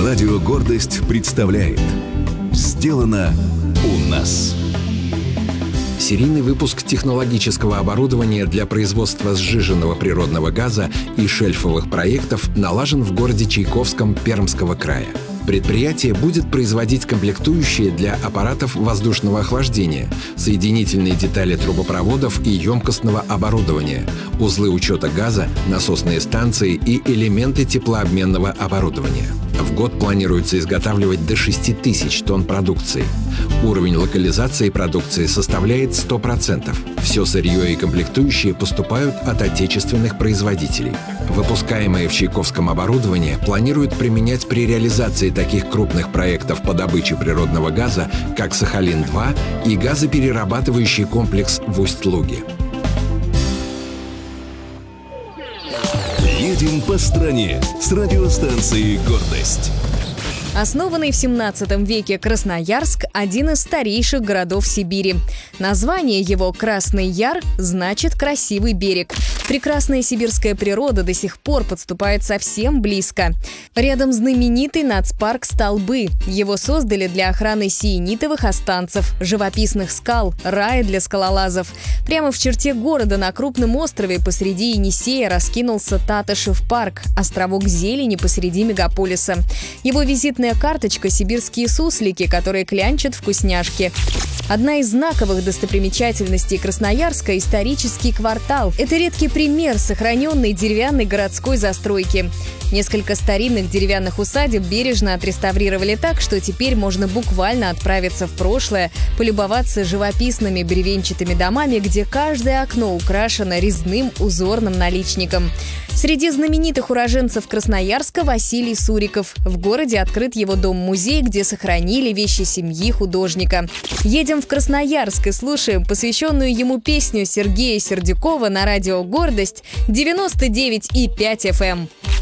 Радио «Гордость» представляет «Сделано у нас». Серийный выпуск технологического оборудования для производства сжиженного природного газа и шельфовых проектов налажен в городе Чайковском Пермского края. Предприятие будет производить комплектующие для аппаратов воздушного охлаждения, соединительные детали трубопроводов и емкостного оборудования, узлы учета газа, насосные станции и элементы теплообменного оборудования. В год планируется изготавливать до 6000 тонн продукции. Уровень локализации продукции составляет 100%. Все сырье и комплектующие поступают от отечественных производителей. Выпускаемое в Чайковском оборудование планируют применять при реализации таких крупных проектов по добыче природного газа, как Сахалин-2 и газоперерабатывающий комплекс в Усть-Луге. Едем по стране с радиостанцией «Гордость». Основанный в 17 веке Красноярск – один из старейших городов Сибири. Название его «Красный Яр» значит «красивый берег». Прекрасная сибирская природа до сих пор подступает совсем близко. Рядом знаменитый нацпарк «Столбы». Его создали для охраны сиенитовых останцев, живописных скал, рая для скалолазов. Прямо в черте города на крупном острове посреди Енисея раскинулся Татышев парк – островок зелени посреди мегаполиса. Его визитная карточка – сибирские суслики, которые клянчат вкусняшки. Одна из знаковых достопримечательностей Красноярска – исторический квартал. Это редкий пример сохраненной деревянной городской застройки. Несколько старинных деревянных усадеб бережно отреставрировали так, что теперь можно буквально отправиться в прошлое, полюбоваться живописными бревенчатыми домами, где каждое окно украшено резным узорным наличником. Среди знаменитых уроженцев Красноярска Василий Суриков. В городе открыт его дом-музей, где сохранили вещи семьи художника. Едем в Красноярск и слушаем посвященную ему песню Сергея Сердюкова на радио «Гордость» 99,5 FM.